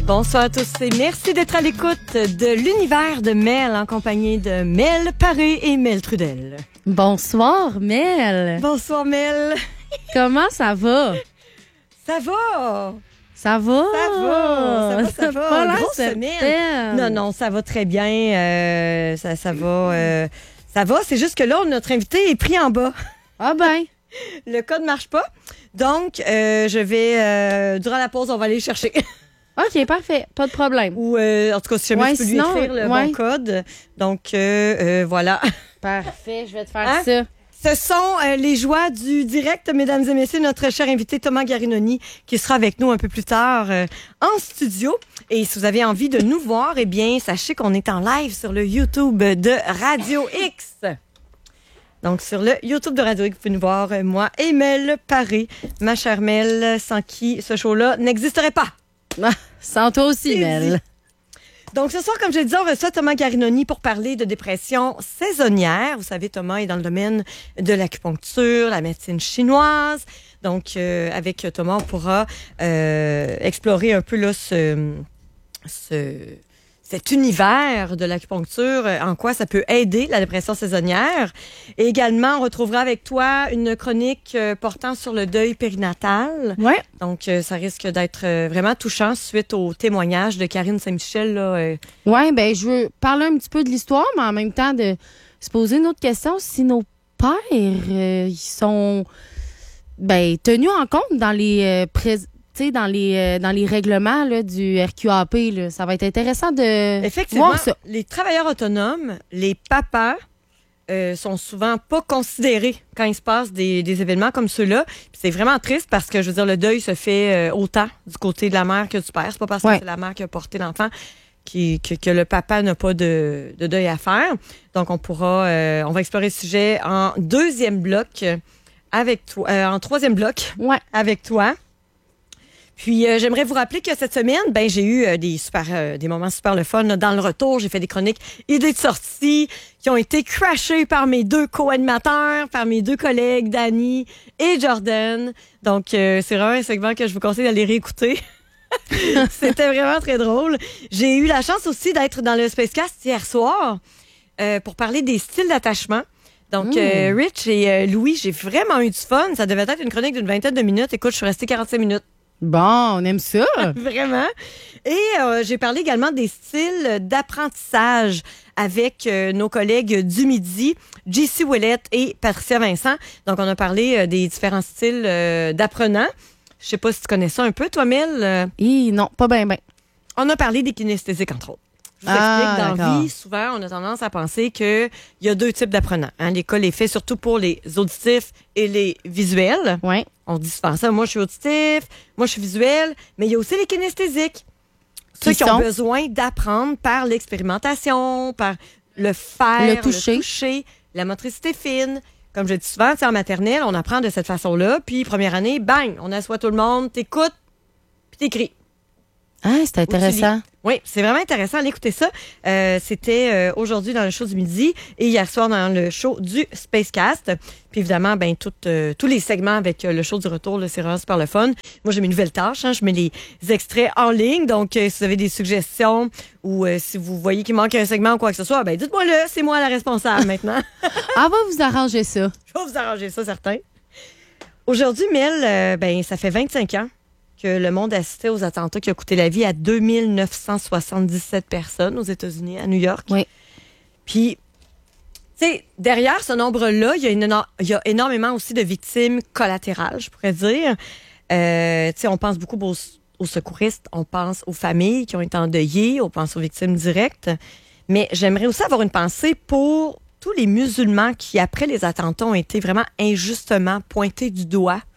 Bonsoir à tous et merci d'être à l'écoute de l'univers de Mel en compagnie de Mel Paré et Mel Trudel. Bonsoir, Mel. Bonsoir, Mel. Comment ça va? Ça va. Ça va? Ça va. Pas l'air Grosse certaine. semaine. Non, ça va très bien. Ça va. Ça va, c'est juste que là, notre invité est pris en bas. Ah ben. Le code ne marche pas. Donc, je vais, durant la pause, on va aller le chercher. OK, parfait. Pas de problème. Ou, en tout cas, si jamais tu peux lui écrire le bon code. Donc, voilà. Parfait, je vais te faire ça. Ce sont les joies du direct, mesdames et messieurs, notre cher invité Thomas Garinoni qui sera avec nous un peu plus tard en studio. Et si vous avez envie de nous voir, eh bien, sachez qu'on est en live sur le YouTube de Radio X. Donc, sur le YouTube de Radio X, vous pouvez nous voir, moi et Mel Paré, ma chère Mel, sans qui ce show-là n'existerait pas. Sans toi aussi, Mel. Donc, ce soir, comme je l'ai dit, on reçoit Thomas Garinoni pour parler de dépression saisonnière. Vous savez, Thomas est dans le domaine de l'acupuncture, la médecine chinoise. Donc, avec Thomas, on pourra explorer un peu là, cet univers de l'acupuncture, en quoi ça peut aider la dépression saisonnière. Et également, on retrouvera avec toi une chronique portant sur le deuil périnatal. Ouais. Donc, ça risque d'être vraiment touchant suite au témoignage de Karine Saint-Michel. Ouais, ben je veux parler un petit peu de l'histoire, mais en même temps de se poser une autre question. Si nos pères, ils sont tenus en compte dans les dans les règlements là, du RQAP, là, ça va être intéressant de Effectivement, voir ça. Les travailleurs autonomes, les papas, sont souvent pas considérés quand il se passe des événements comme ceux-là. Puis c'est vraiment triste parce que, je veux dire, le deuil se fait autant du côté de la mère que du père. C'est pas parce que c'est la mère qui a porté l'enfant que le papa n'a pas de deuil à faire. Donc, on va explorer le sujet en deuxième bloc avec toi, en troisième bloc avec toi. Puis, j'aimerais vous rappeler que cette semaine, j'ai eu des moments super le fun là, dans le retour. J'ai fait des chroniques idées de sortie qui ont été crashées par mes deux co-animateurs, par mes deux collègues, Dani et Jordan. Donc, c'est vraiment un segment que je vous conseille d'aller réécouter. C'était vraiment très drôle. J'ai eu la chance aussi d'être dans le Spacecast hier soir pour parler des styles d'attachement. Donc, Rich et Louis, j'ai vraiment eu du fun. Ça devait être une chronique d'une 20aine de minutes. Écoute, je suis restée 45 minutes. Bon, on aime ça. Vraiment. Et j'ai parlé également des styles d'apprentissage avec nos collègues du Midi, JC Ouellette et Patricia Vincent. Donc, on a parlé des différents styles d'apprenants. Je sais pas si tu connais ça un peu, toi, Mel. Non, pas bien. On a parlé des kinesthésiques, entre autres. Je vous explique, dans la vie, souvent, on a tendance à penser qu'il y a deux types d'apprenants. L'école est faite surtout pour les auditifs et les visuels. Ouais. On dit souvent ça, moi je suis auditif, moi je suis visuel, mais il y a aussi les kinesthésiques. Ceux qui ont besoin d'apprendre par l'expérimentation, par le faire, le toucher, la motricité fine. Comme je dis souvent, en maternelle, on apprend de cette façon-là, puis première année, bang, on assoit tout le monde, t'écoutes, puis t'écris. Ah, c'est intéressant. Oui, c'est vraiment intéressant. Allez écouter ça. C'était aujourd'hui dans le show du midi et hier soir dans le show du Spacecast. Puis évidemment, tous les segments avec le show du retour, là, c'est vraiment super le fun. Moi, j'ai mes nouvelles tâches. Je mets les extraits en ligne. Donc, si vous avez des suggestions ou si vous voyez qu'il manque un segment ou quoi que ce soit, dites-moi-le. C'est moi la responsable maintenant. On va vous arranger ça. Je vais vous arranger ça, certain. Aujourd'hui, Mel, ça fait 25 ans que le monde assistait aux attentats qui ont coûté la vie à 2977 personnes aux États-Unis, à New York. Oui. Puis, tu sais, derrière ce nombre-là, il y a énormément aussi de victimes collatérales, je pourrais dire. Tu sais, on pense beaucoup aux secouristes, on pense aux familles qui ont été endeuillées, on pense aux victimes directes. Mais j'aimerais aussi avoir une pensée pour tous les musulmans qui, après les attentats, ont été vraiment injustement pointés du doigt